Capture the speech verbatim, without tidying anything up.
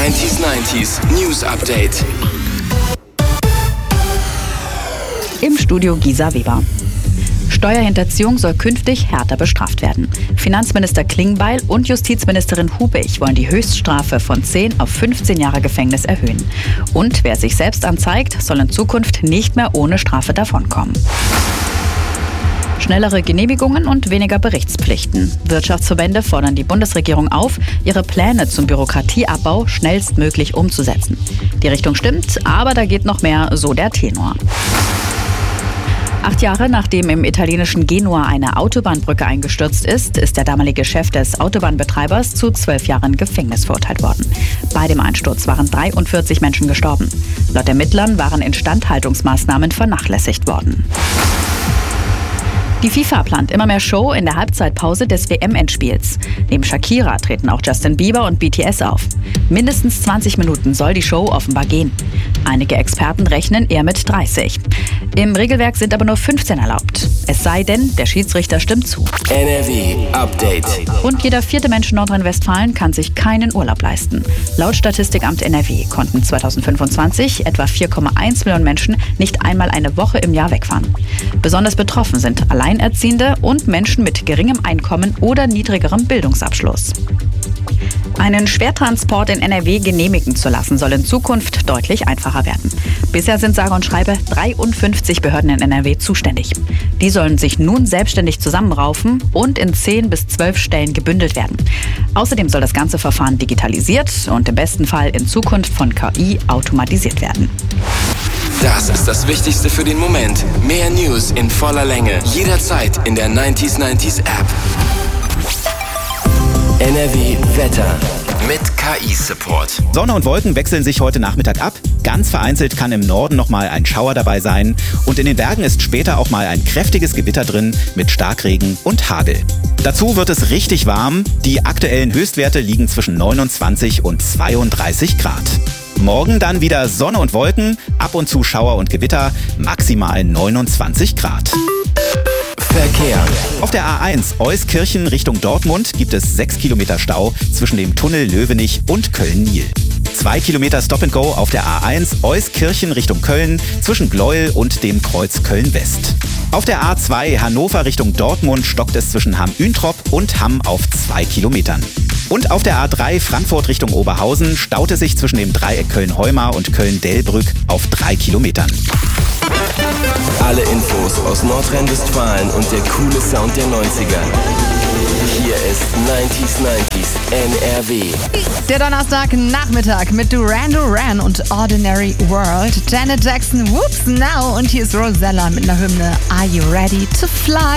neunzig neunzig News Update. Im Studio Gisa Weber. Steuerhinterziehung soll künftig härter bestraft werden. Finanzminister Klingbeil und Justizministerin Hubig wollen die Höchststrafe von zehn auf fünfzehn Jahre Gefängnis erhöhen. Und wer sich selbst anzeigt, soll in Zukunft nicht mehr ohne Strafe davonkommen. Schnellere Genehmigungen und weniger Berichtspflichten. Wirtschaftsverbände fordern die Bundesregierung auf, ihre Pläne zum Bürokratieabbau schnellstmöglich umzusetzen. Die Richtung stimmt, aber da geht noch mehr, so der Tenor. Acht Jahre nachdem im italienischen Genua eine Autobahnbrücke eingestürzt ist, ist der damalige Chef des Autobahnbetreibers zu zwölf Jahren Gefängnis verurteilt worden. Bei dem Einsturz waren dreiundvierzig Menschen gestorben. Laut Ermittlern waren Instandhaltungsmaßnahmen vernachlässigt worden. Die FIFA plant immer mehr Show in der Halbzeitpause des W M-Endspiels. Neben Shakira treten auch Justin Bieber und B T S auf. Mindestens zwanzig Minuten soll die Show offenbar gehen. Einige Experten rechnen eher mit dreißig. Im Regelwerk sind aber nur fünfzehn erlaubt. Es sei denn, der Schiedsrichter stimmt zu. N R W Update. Und jeder vierte Mensch in Nordrhein-Westfalen kann sich keinen Urlaub leisten. Laut Statistikamt N R W konnten zweitausendfünfundzwanzig etwa vier Komma eins Millionen Menschen nicht einmal eine Woche im Jahr wegfahren. Besonders betroffen sind Alleinerziehende und Menschen mit geringem Einkommen oder niedrigerem Bildungsabschluss. Einen Schwertransport in N R W genehmigen zu lassen, soll in Zukunft deutlich einfacher werden. Bisher sind sage und schreibe dreiundfünfzig Behörden in N R W zuständig. Die sollen sich nun selbstständig zusammenraufen und in zehn bis zwölf Stellen gebündelt werden. Außerdem soll das ganze Verfahren digitalisiert und im besten Fall in Zukunft von K I automatisiert werden. Das ist das Wichtigste für den Moment. Mehr News in voller Länge. Jederzeit in der neunzig neunzig App. N R W Wetter mit K I-Support. Sonne und Wolken wechseln sich heute Nachmittag ab. Ganz vereinzelt kann im Norden noch mal ein Schauer dabei sein. Und in den Bergen ist später auch mal ein kräftiges Gewitter drin mit Starkregen und Hagel. Dazu wird es richtig warm. Die aktuellen Höchstwerte liegen zwischen neunundzwanzig und zweiunddreißig Grad. Morgen dann wieder Sonne und Wolken, ab und zu Schauer und Gewitter, maximal neunundzwanzig Grad. Verkehr. Auf der A eins Euskirchen Richtung Dortmund gibt es sechs Kilometer Stau zwischen dem Tunnel Löwenich und Köln-Niel. Zwei Kilometer Stop-and-Go auf der A eins Euskirchen Richtung Köln zwischen Gleuel und dem Kreuz Köln-West. Auf der A zwei Hannover Richtung Dortmund stockt es zwischen Hamm-Üntrop und Hamm auf zwei Kilometern. Und auf der A drei Frankfurt Richtung Oberhausen staut es sich zwischen dem Dreieck Köln-Heumar und Köln-Delbrück auf drei Kilometern. Alle Infos aus Nordrhein-Westfalen und der coole Sound der neunziger. Hier ist neunzig neunzig N R W. Der Donnerstagnachmittag mit Duran Duran und Ordinary World. Janet Jackson, Whoops Now. Und hier ist Rosella mit einer Hymne Are You Ready to Fly?